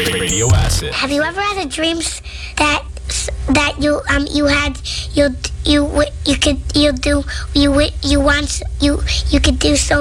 Radio Acid. Have you ever had a dream that you had you could do so